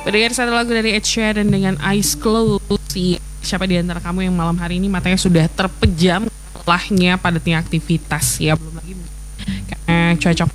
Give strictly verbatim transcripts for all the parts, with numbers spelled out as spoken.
Pendengar, satu lagu dari Ed Sheeran dengan Eyes Closed. Siapa di antara kamu yang malam hari ini matanya sudah terpejam lelahnya padatnya aktivitas ya, belum lagi karena cuaca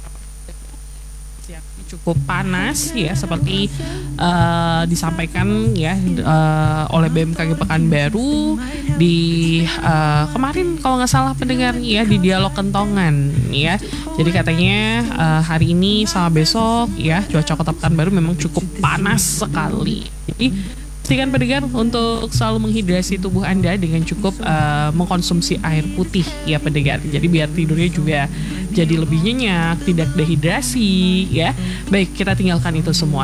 cukup panas ya, seperti uh, disampaikan ya uh, oleh B M K G Pekanbaru di uh, kemarin kalau nggak salah pendengar ya, di dialog kentongan ya. Jadi katanya uh, hari ini sama besok ya cuaca kota Pekanbaru memang cukup panas sekali. Jadi pastikan pendengar untuk selalu menghidrasi tubuh Anda dengan cukup uh, mengkonsumsi air putih ya pendengar. Jadi biar tidurnya juga jadi lebih nyenyak, tidak dehidrasi ya. Baik, kita tinggalkan itu semua.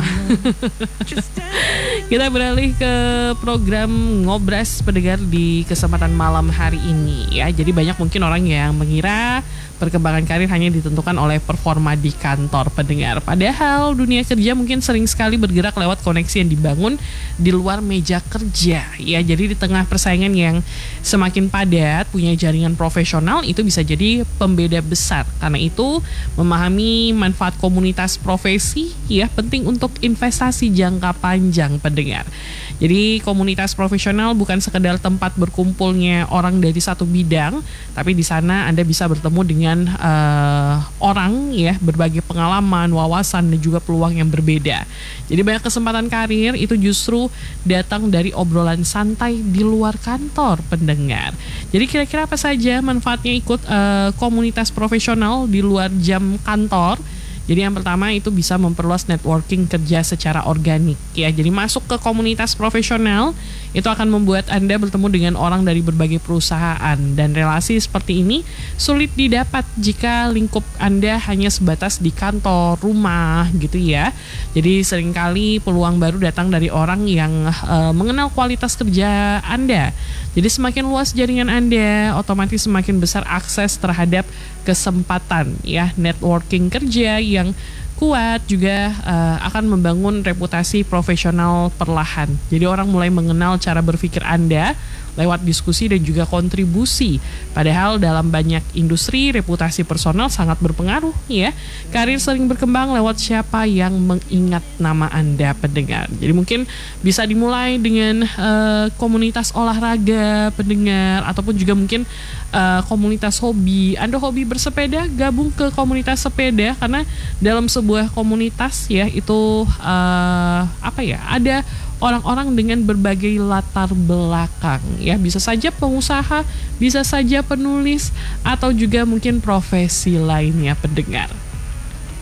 Kita beralih ke program Ngobras pendengar di kesempatan malam hari ini ya. Jadi banyak mungkin orang yang mengira perkembangan karir hanya ditentukan oleh performa di kantor pendengar. Padahal dunia kerja mungkin sering sekali bergerak lewat koneksi yang dibangun di luar meja kerja ya. Jadi di tengah persaingan yang semakin padat, punya jaringan profesional itu bisa jadi pembeda besar. Karena itu memahami manfaat komunitas profesi ya penting untuk investasi jangka panjang pendengar. Jadi komunitas profesional bukan sekedar tempat berkumpulnya orang dari satu bidang, tapi di sana Anda bisa bertemu dengan uh, orang ya, berbagai pengalaman, wawasan dan juga peluang yang berbeda. Jadi banyak kesempatan karir itu justru datang dari obrolan santai di luar kantor pendengar. Jadi kira-kira apa saja manfaatnya ikut uh, komunitas profesional di luar jam kantor? Jadi yang pertama itu bisa memperluas networking kerja secara organik ya. Jadi masuk ke komunitas profesional itu akan membuat Anda bertemu dengan orang dari berbagai perusahaan, dan relasi seperti ini sulit didapat jika lingkup Anda hanya sebatas di kantor, rumah gitu ya. Jadi seringkali peluang baru datang dari orang yang uh, mengenal kualitas kerja Anda. Jadi semakin luas jaringan Anda, otomatis semakin besar akses terhadap kesempatan ya. Networking kerja yang kuat juga uh, akan membangun reputasi profesional perlahan. Jadi orang mulai mengenal cara berpikir Anda lewat diskusi dan juga kontribusi. Padahal dalam banyak industri reputasi personal sangat berpengaruh ya. Karir sering berkembang lewat siapa yang mengingat nama Anda pendengar. Jadi mungkin bisa dimulai dengan uh, komunitas olahraga pendengar, ataupun juga mungkin uh, komunitas hobi. Anda hobi bersepeda, gabung ke komunitas sepeda, karena dalam sebuah komunitas ya itu uh, apa ya, ada orang-orang dengan berbagai latar belakang ya, bisa saja pengusaha, bisa saja penulis, atau juga mungkin profesi lainnya pendengar.